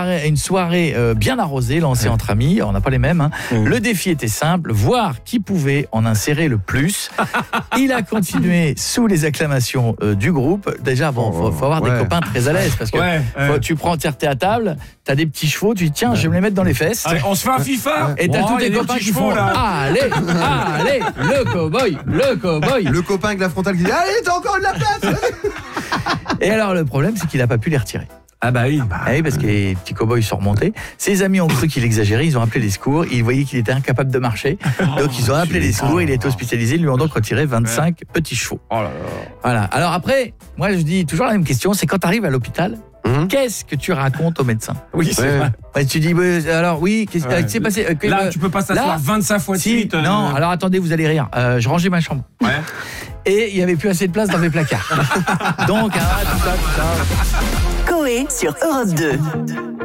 soirée bien arrosée, lancée entre amis. On n'a pas les mêmes. Hein. Le défi était simple, voir qui pouvait en insérer le plus. Il a continué sous les acclamations du groupe. Déjà, bon, faut avoir des copains très à l'aise parce que tu prends, t'es à table, t'as des petits chevaux, tu dis tiens, je vais me les mettre dans les fesses. Allez, on se fait un FIFA. Et t'as tous tes copains qui font allez, le cow-boy. Le copain avec la frontale qui dit allez, t'as encore de la place. Et alors le problème, c'est qu'il n'a pas pu les retirer. Ah bah oui. Oui, parce que les petits cow-boys sont remontés. Ses amis ont cru qu'il exagérait, ils ont appelé les secours. Ils voyaient qu'il était incapable de marcher. Donc ils ont appelé les secours, il est hospitalisé. Ils lui ont donc retiré 25 petits chevaux. Oh là là. Voilà. Alors après, moi je dis toujours la même question, c'est quand tu arrives à l'hôpital, qu'est-ce que tu racontes au médecin? Oui, c'est vrai. Ouais, tu dis, alors oui, qu'est-ce qui s'est passé? Là, tu peux pas s'asseoir 25 fois de suite. Non, alors attendez, vous allez rire. Je rangeais ma chambre. Ouais. Et il n'y avait plus assez de place dans mes placards. Donc, tout ça. Coé sur Europe 2.